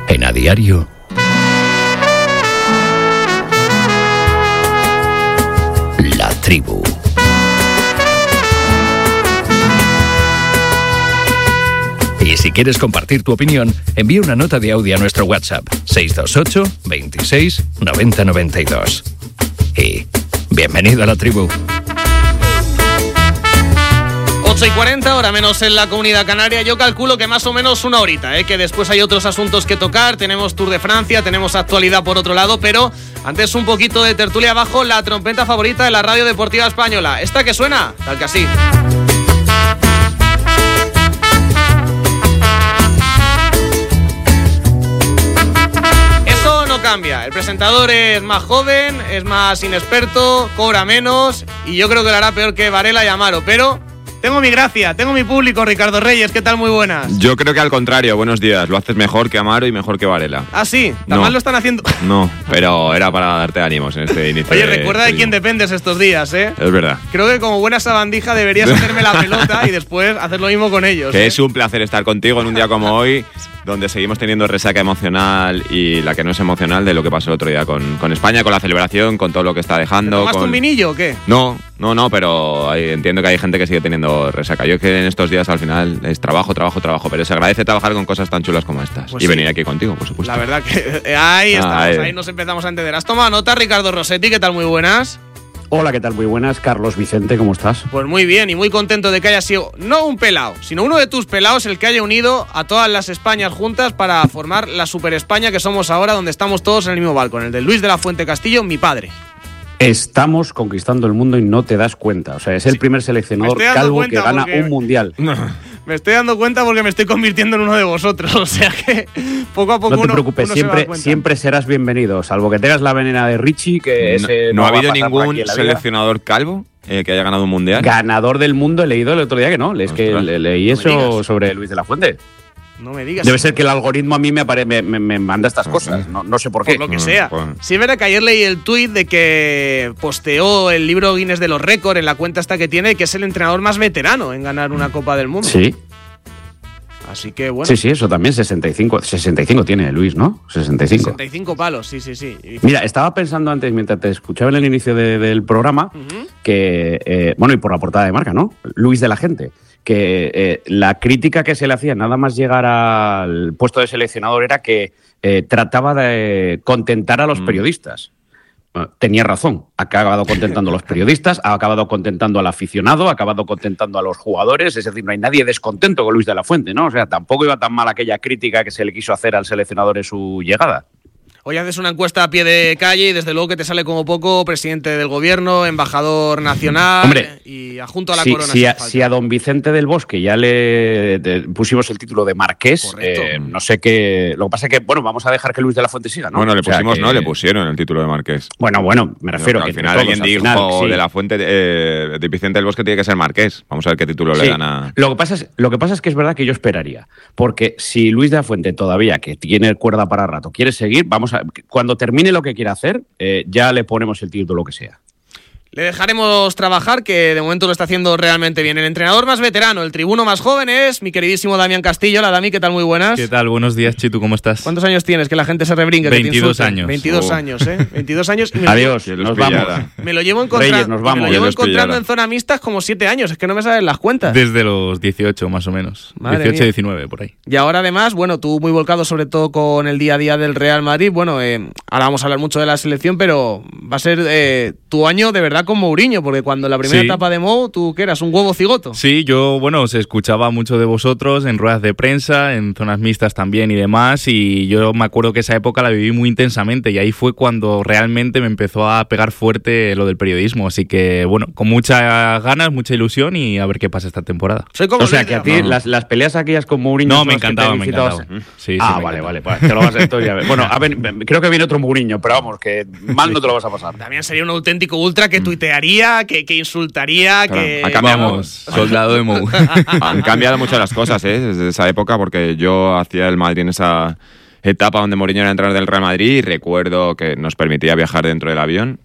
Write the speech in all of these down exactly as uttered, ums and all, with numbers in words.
En A Diario, La Tribu. Y si quieres compartir tu opinión, envía una nota de audio a nuestro WhatsApp seis dos ocho, veintiséis, noventa, noventa y dos. Y bienvenido a La Tribu. ocho y cuarenta, hora menos en la Comunidad Canaria. Yo calculo que más o menos una horita, ¿eh? Que después hay otros asuntos que tocar. Tenemos Tour de Francia, tenemos actualidad por otro lado, pero antes un poquito de tertulia abajo, la trompeta favorita de la radio deportiva española. ¿Esta que suena? Tal que así. Eso no cambia. El presentador es más joven, es más inexperto, cobra menos y yo creo que lo hará peor que Varela y Amaro, pero... Tengo mi gracia, tengo mi público, Ricardo Reyes, ¿qué tal? Muy buenas. Yo creo que al contrario, buenos días, lo haces mejor que Amaro y mejor que Varela. ¿Ah, sí? ¿Tan no. mal lo están haciendo? No, pero era para darte ánimos en este inicio. Oye, de, recuerda de de quién dependes estos días, ¿eh? Es verdad. Creo que como buena sabandija deberías hacerme la pelota y después hacer lo mismo con ellos. Que ¿eh? es un placer estar contigo en un día como hoy, donde seguimos teniendo resaca emocional y la que no es emocional de lo que pasó el otro día con, con España, con la celebración, con todo lo que está dejando. ¿Te tomaste con... un vinillo o qué? No, no, no, pero hay, entiendo que hay gente que sigue teniendo resaca. Yo es que en estos días al final es trabajo, trabajo, trabajo, pero se agradece trabajar con cosas tan chulas como estas. Pues y sí. venir aquí contigo, por supuesto. La verdad que eh, ahí estamos, Ah, eh. ahí nos empezamos a entender. ¿Has tomado nota, Ricardo Rossetti? ¿Qué tal? Muy buenas. Hola, ¿qué tal? Muy buenas. Carlos Vicente, ¿cómo estás? Pues muy bien y muy contento de que haya sido, no un pelao, sino uno de tus pelaos el que haya unido a todas las Españas juntas para formar la Super España que somos ahora, donde estamos todos en el mismo balcón, el de Luis de la Fuente Castillo, mi padre. Estamos conquistando el mundo y no te das cuenta. O sea, es el Sí. primer seleccionador Me estoy dando calvo cuenta que gana porque- un mundial. Me estoy dando cuenta porque me estoy convirtiendo en uno de vosotros, o sea que poco a poco No te uno- preocupes, uno se va a dar siempre, cuenta. siempre serás bienvenido, salvo que tengas la venena de Richie, que No, ese no ha va a habido pasar por ningún aquí en la vida. seleccionador calvo eh, que haya ganado un mundial. Ganador del mundo, he leído el otro día que no. Es que Ostras. le- leí No me eso digas. sobre Luis de la Fuente. No me digas. Debe ser que el algoritmo a mí me, apare- me, me- me manda estas cosas. No, no sé por qué. Por lo que Mm, sea. pues. Sí, es verdad que ayer leí el tuit de que posteó el libro Guinness de los récords en la cuenta esta que tiene, que es el entrenador más veterano en ganar una Copa del Mundo. Sí, Así que bueno. sí, sí, eso también. sesenta y cinco, sesenta y cinco tiene Luis, ¿no? sesenta y cinco. sesenta y cinco palos, sí, sí, sí. Y- Mira, estaba pensando antes, mientras te escuchaba en el inicio de- del programa, Ujú. que, eh, bueno, y por la portada de marca, ¿no? Luis de la Gente, que eh, la crítica que se le hacía nada más llegar al puesto de seleccionador era que eh, trataba de contentar a los Mm. periodistas. Bueno, tenía razón, ha acabado contentando a los periodistas, ha acabado contentando al aficionado, ha acabado contentando a los jugadores, es decir, no hay nadie descontento con Luis de la Fuente, ¿no? O sea, tampoco iba tan mal aquella crítica que se le quiso hacer al seleccionador en su llegada. Hoy haces una encuesta a pie de calle y desde luego que te sale como poco presidente del gobierno, embajador nacional Hombre, y adjunto a la Si, corona. si si a, falta. si a don Vicente del Bosque ya le de- pusimos el título de Marqués, Correcto. eh, no sé qué. Lo que pasa es que, bueno, vamos a dejar que Luis de la Fuente siga, ¿no? Bueno, le O sea pusimos, que- no, le pusieron el título de Marqués. Bueno, bueno, me refiero Pero que al final entre alguien todos, dijo al final, sí. de la Fuente eh, de Vicente del Bosque tiene que ser Marqués. Vamos a ver qué título Sí. le dan a. Lo que pasa es, lo que pasa es que es verdad que yo esperaría, porque si Luis de la Fuente todavía, que tiene cuerda para rato, quiere seguir, vamos a cuando termine lo que quiera hacer, eh, ya le ponemos el título que sea. Le dejaremos trabajar, que de momento lo está haciendo realmente bien. El entrenador más veterano, el tribuno más joven es mi queridísimo Damián Castillo. Hola, Dami, ¿qué tal? Muy buenas. ¿Qué tal? Buenos días, Chitu, ¿cómo estás? ¿Cuántos años tienes? Que la gente se rebrinque. que te veintidós insulten. años. veintidós Oh. años, ¿eh? veintidós años. Y me lo Adiós, Que los nos pillara. vamos. llevo- Me lo llevo, encontra- Reyes, nos vamos. me lo Que llevo los encontrando pillara. en zona mixtas como siete años. Es que no me salen las cuentas. Desde los dieciocho, más o menos. Madre dieciocho, mía. diecinueve, por ahí. Y ahora además, bueno, tú muy volcado sobre todo con el día a día del Real Madrid. Bueno, eh, ahora vamos a hablar mucho de la selección, pero va a ser eh, tu año de verdad con Mourinho, porque cuando la primera Sí. etapa de Mou, tú que eras un huevo cigoto. Sí, yo, bueno, se escuchaba mucho de vosotros en ruedas de prensa, en zonas mixtas también y demás, y yo me acuerdo que esa época la viví muy intensamente y ahí fue cuando realmente me empezó a pegar fuerte lo del periodismo. Así que, bueno, con muchas ganas, mucha ilusión y a ver qué pasa esta temporada. Soy como O sea, Luis que de a la- ti las, las peleas aquellas con Mourinho No, son me las que te encantaba, me felicitabas. encantaba. Sí, sí, ah, me vale, encantaba. vale, pues te lo vas a entonces ya ves. Bueno, a ver, creo que viene otro Mourinho, pero vamos, que mal no te lo vas a pasar. También sería un auténtico ultra que tuitearía, que, que insultaría, Claro, que... ha cambiado. Vamos, soldado de Mou. Han cambiado mucho las cosas, ¿eh? Desde esa época, porque yo hacía el Madrid en esa etapa donde Mourinho era entrenador del Real Madrid y recuerdo que nos permitía viajar dentro del avión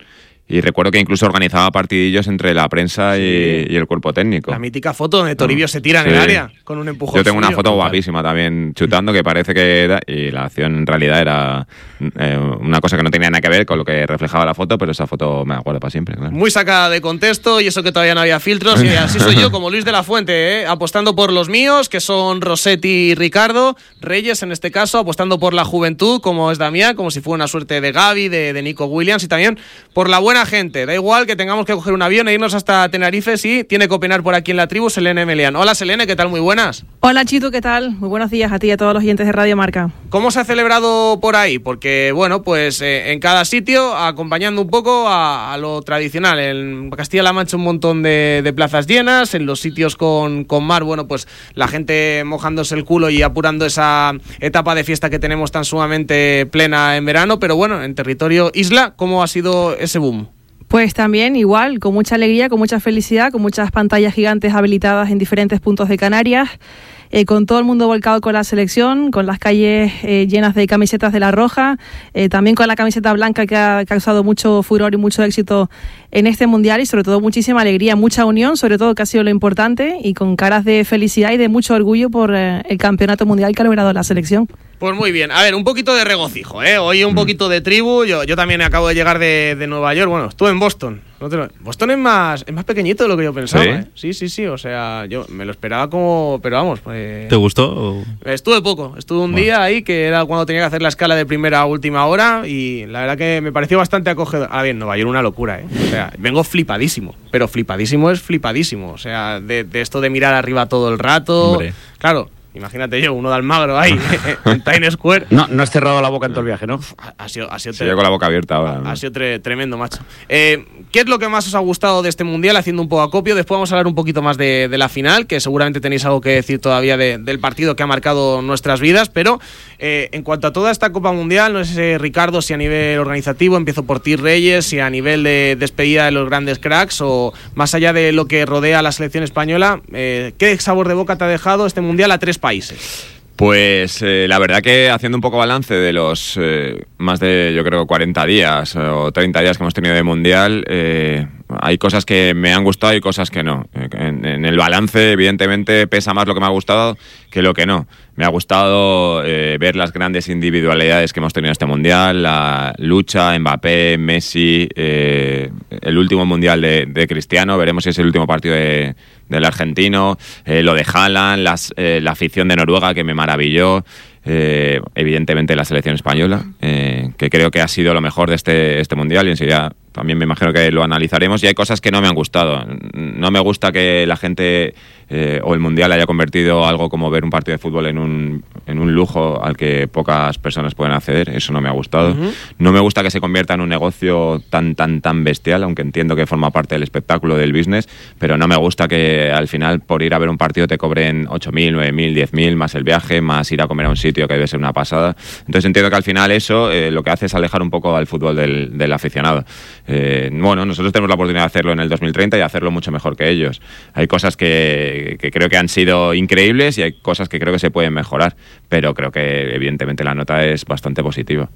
Y recuerdo que incluso organizaba partidillos entre la prensa sí. y, y el cuerpo técnico. La mítica foto donde Toribio no. se tira en sí. el área con un empujón. Yo tengo una suyo. foto guapísima también, chutando, que parece que era, y la acción en realidad era eh, una cosa que no tenía nada que ver con lo que reflejaba la foto, pero esa foto me la guardo para siempre, claro. Muy sacada de contexto, y eso que todavía no había filtros, y así soy yo, como Luis de la Fuente, ¿eh? apostando por los míos, que son Rossetti y Ricardo, Reyes en este caso, apostando por la juventud, como es Damián, como si fuera una suerte de Gavi, de, de Nico Williams, y también por la buena gente. Da igual que tengamos que coger un avión e irnos hasta Tenerife, sí, tiene que opinar por aquí en la tribu Selene Melián. Hola Selene, ¿qué tal? Muy buenas. Hola Chito, ¿qué tal? Muy buenos días a ti y a todos los oyentes de Radio Marca. ¿Cómo se ha celebrado por ahí? Porque, bueno, pues eh, en cada sitio, acompañando un poco a, a lo tradicional. En Castilla-La Mancha un montón de, de plazas llenas, en los sitios con, con mar, bueno, pues la gente mojándose el culo y apurando esa etapa de fiesta que tenemos tan sumamente plena en verano, pero bueno, en territorio isla, ¿cómo ha sido ese boom? Pues también igual, con mucha alegría, con mucha felicidad, con muchas pantallas gigantes habilitadas en diferentes puntos de Canarias, eh, con todo el mundo volcado con la selección, con las calles eh, llenas de camisetas de la Roja, eh, también con la camiseta blanca que ha causado mucho furor y mucho éxito en este Mundial, y sobre todo muchísima alegría, mucha unión, sobre todo que ha sido lo importante, y con caras de felicidad y de mucho orgullo por eh, el campeonato mundial que ha logrado la selección. Pues muy bien, a ver, un poquito de regocijo, ¿eh? Hoy un poquito de tribu, yo, yo también acabo de llegar de, de Nueva York, bueno, estuve en Boston. No te lo... Boston es más, es más pequeñito de lo que yo pensaba, ¿Sí? ¿eh? Sí, sí, sí, o sea, yo me lo esperaba como, pero vamos. Pues... ¿Te gustó? O... Estuve poco, estuve un bueno. día ahí que era cuando tenía que hacer la escala de primera a última hora, y la verdad que me pareció bastante acogedor. Ahora bien, Nueva York una locura, ¿eh? O sea, vengo flipadísimo, pero flipadísimo es flipadísimo, o sea, de, de esto de mirar arriba todo el rato. Hombre. Claro. Imagínate yo, uno de Almagro ahí, en Times Square. No, no has cerrado la boca en todo el viaje, ¿no? Ha, ha sido, ha sido Se con la boca abierta ahora, ¿no? Ha sido tre tremendo, macho. Eh, ¿Qué es lo que más os ha gustado de este Mundial? Haciendo un poco acopio. Después vamos a hablar un poquito más de, de la final, que seguramente tenéis algo que decir todavía de, del partido que ha marcado nuestras vidas. Pero eh, en cuanto a toda esta Copa Mundial, no sé, Ricardo, si a nivel organizativo, empiezo por ti, Reyes, si a nivel de despedida de los grandes cracks, o más allá de lo que rodea a la selección española, eh, ¿qué sabor de boca te ha dejado este Mundial a tres países? Pues eh, la verdad que haciendo un poco balance de los eh, más de, yo creo, cuarenta días o treinta días que hemos tenido de Mundial, eh, hay cosas que me han gustado y cosas que no. En, en el balance, evidentemente, pesa más lo que me ha gustado que lo que no. Me ha gustado eh, ver las grandes individualidades que hemos tenido en este Mundial, la lucha, Mbappé, Messi, eh, el último Mundial de, de Cristiano, veremos si es el último partido de, del argentino, eh, lo de Haaland, las, eh, la afición de Noruega que me maravilló, eh, evidentemente la selección española, eh, que creo que ha sido lo mejor de este, este Mundial, y enseguida también me imagino que lo analizaremos, y hay cosas que no me han gustado. No me gusta que la gente eh, o el Mundial haya convertido algo como ver un partido de fútbol en un, en un lujo al que pocas personas pueden acceder. Eso no me ha gustado. Uh-huh. No me gusta que se convierta en un negocio tan, tan, tan bestial, aunque entiendo que forma parte del espectáculo, del business, pero no me gusta que al final por ir a ver un partido te cobren ocho mil, nueve mil, diez mil, más el viaje, más ir a comer a un sitio que debe ser una pasada. Entonces entiendo que al final eso eh, lo que hace es alejar un poco al fútbol del, del aficionado. Eh, bueno, nosotros tenemos la oportunidad de hacerlo en el dos mil treinta y hacerlo mucho mejor que ellos. Hay cosas que, que creo que han sido increíbles y hay cosas que creo que se pueden mejorar, pero creo que evidentemente la nota es bastante positiva.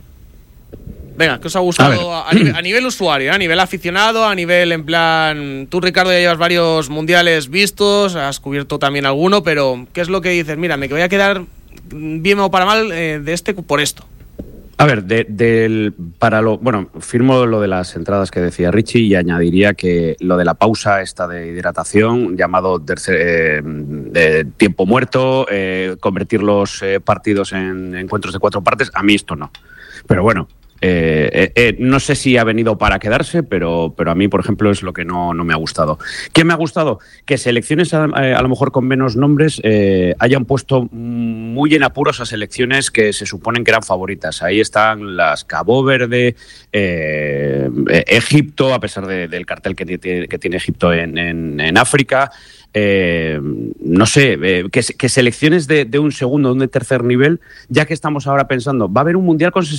Venga, ¿qué os ha gustado a, a, nivel, a nivel usuario, a nivel aficionado, a nivel en plan... Tú, Ricardo, ya llevas varios mundiales vistos, has cubierto también alguno, pero ¿qué es lo que dices? Mira, me voy a quedar bien o para mal eh, de este por esto. A ver, de, de, para lo bueno, firmo lo de las entradas que decía Richie y añadiría que lo de la pausa esta de hidratación, llamado tercer, eh, de tiempo muerto, eh, convertir los eh, partidos en encuentros de cuatro partes, a mí esto no. Pero bueno, eh, eh, eh, no sé si ha venido para quedarse, pero, pero a mí, por ejemplo, es lo que no, no me ha gustado. ¿Qué me ha gustado? Que selecciones a, a lo mejor con menos nombres eh, hayan puesto muy en apuros a selecciones que se suponen que eran favoritas. Ahí están las Cabo Verde, eh, Egipto, a pesar de, del cartel que tiene, que tiene Egipto en, en, en África. Eh, no sé, eh, que, que selecciones de, de un segundo, de un tercer nivel, ya que estamos ahora pensando, va a haber un mundial con